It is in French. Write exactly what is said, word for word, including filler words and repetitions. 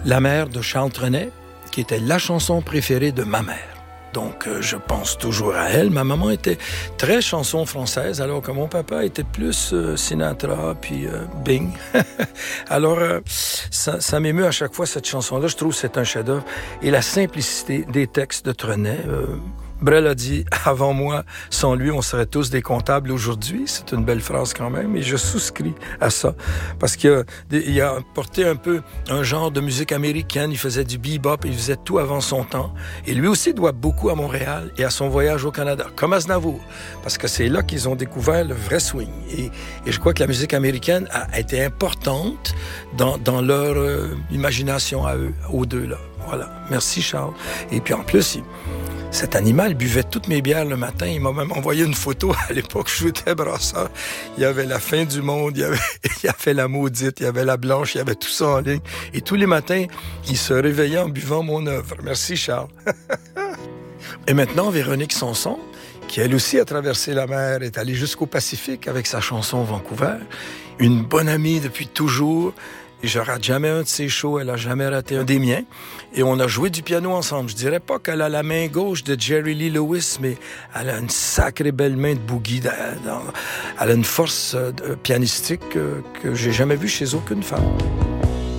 La mer de Charles Trenet, qui était la chanson préférée de ma mère. Donc, euh, je pense toujours à elle. Ma maman était très chanson française, alors que mon papa était plus euh, Sinatra, puis euh, Bing. Alors, euh, ça, ça m'émeut à chaque fois, cette chanson-là. Je trouve que c'est un chef-d'œuvre. Et la simplicité des textes de Trenet... Euh, Brel a dit, avant moi, sans lui, on serait tous des comptables aujourd'hui. C'est une belle phrase quand même, et je souscris à ça. Parce qu'il a, il a porté un peu un genre de musique américaine, il faisait du bebop, il faisait tout avant son temps. Et lui aussi doit beaucoup à Montréal et à son voyage au Canada, comme Aznavour. Parce que c'est là qu'ils ont découvert le vrai swing. Et, et je crois que la musique américaine a été importante dans, dans leur euh, imagination à eux, aux deux là. Voilà. Merci Charles. Et puis en plus, il... Cet animal buvait toutes mes bières le matin. Il m'a même envoyé une photo à l'époque où j'étais brasseur. Il y avait la fin du monde, il y avait, il y avait la maudite, il y avait la blanche, il y avait tout ça en ligne. Et tous les matins, il se réveillait en buvant mon œuvre. Merci, Charles. Et maintenant, Véronique Sanson, qui elle aussi a traversé la mer, est allée jusqu'au Pacifique avec sa chanson Vancouver. Une bonne amie depuis toujours. Et je rate jamais un de ses shows, elle a jamais raté un des miens. Et on a joué du piano ensemble. Je dirais pas qu'elle a la main gauche de Jerry Lee Lewis, mais elle a une sacrée belle main de boogie. Elle a une force pianistique que, que j'ai jamais vue chez aucune femme.